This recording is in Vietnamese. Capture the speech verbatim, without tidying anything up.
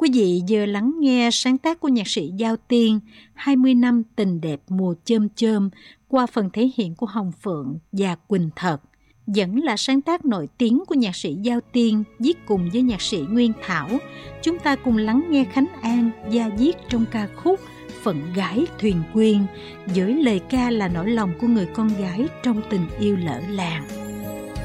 Quý vị vừa lắng nghe sáng tác của nhạc sĩ Giao Tiên hai mươi năm tình đẹp mùa chôm chôm qua phần thể hiện của Hồng Phượng và Quỳnh Thật. Vẫn là sáng tác nổi tiếng của nhạc sĩ Giao Tiên viết cùng với nhạc sĩ Nguyên Thảo. Chúng ta cùng lắng nghe Khánh An da diết trong ca khúc Phận Gái Thuyền Quyên với lời ca là nỗi lòng của người con gái trong tình yêu lỡ làng.